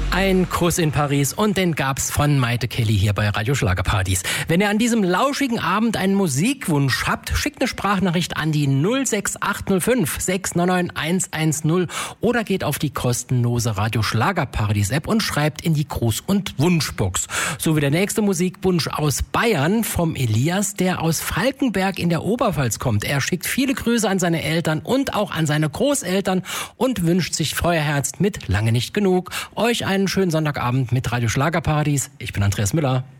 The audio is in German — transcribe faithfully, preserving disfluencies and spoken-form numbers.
Ein Kuss in Paris und den gab's von Maite Kelly hier bei Radio Schlagerpartys. Wenn ihr an diesem lauschigen Abend einen Musikwunsch habt, schickt eine Sprachnachricht an die null sechs acht null fünf sechs neun neun eins eins null oder geht auf die kostenlose Radio Schlagerpartys App und schreibt in die Gruß- und Wunschbox. So wie der nächste Musikwunsch aus Bayern vom Elias, der aus Falkenberg in der Oberpfalz kommt. Er schickt viele Grüße an seine Eltern und auch an seine Großeltern und wünscht sich Feuerherz mit Lange nicht genug. Euch einen schönen Sonntagabend mit Radio Schlagerpartys. Ich bin Andreas Müller.